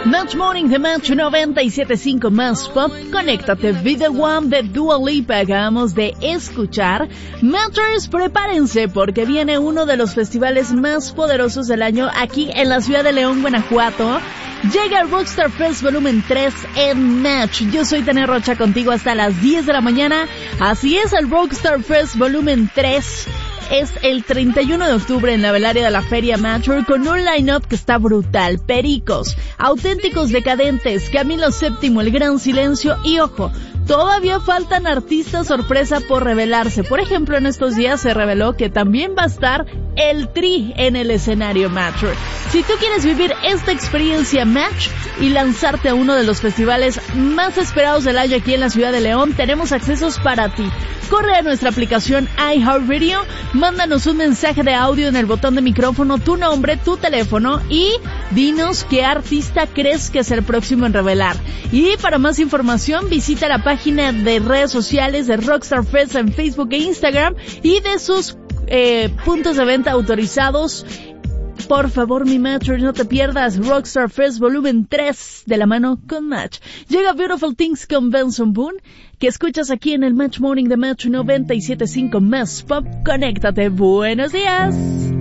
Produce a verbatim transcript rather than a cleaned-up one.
Match Morning de Match noventa y siete punto cinco más Pop. Conéctate, Be The One de Dua Lipa. Acabamos de escuchar. Matchers, prepárense porque viene uno de los festivales más poderosos del año aquí en la ciudad de León, Guanajuato. Llega el Rockstar Fest Volumen tres en Match. Yo soy Tania Rocha, contigo hasta las diez de la mañana. Así es, el Rockstar Fest Volumen tres es el treinta y uno de octubre en la velaria de la Feria Matcher con un line-up que está brutal. Pericos, Auténticos Decadentes, Camilo séptimo, El Gran Silencio y, ojo, todavía faltan artistas sorpresa por revelarse. Por ejemplo, en estos días se reveló que también va a estar el Tri en el escenario Matcher. Si tú quieres vivir esta experiencia Match y lanzarte a uno de los festivales más esperados del año aquí en la ciudad de León, tenemos accesos para ti. Corre a nuestra aplicación iHeartRadio, mándanos un mensaje de audio en el botón de micrófono, tu nombre, tu teléfono y dinos qué artista crees que es el próximo en revelar. Y para más información visita la página de redes sociales de Rockstar Fest en Facebook e Instagram y de sus eh, puntos de venta autorizados. Por favor, mi Matcher, no te pierdas Rockstar Fest Volumen tres de la mano con Match. Llega Beautiful Things con Benson Boone, que escuchas aquí en el Match Morning de Match noventa y siete punto cinco más Pop. Conéctate. Buenos días.